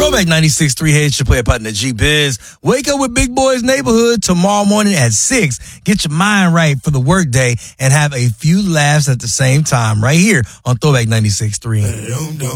Throwback 96.3 Heads, your player partner G-Biz. Wake up with Big Boys Neighborhood tomorrow morning at 6. Get your mind right for the workday and have a few laughs at the same time right here on Throwback 96.3.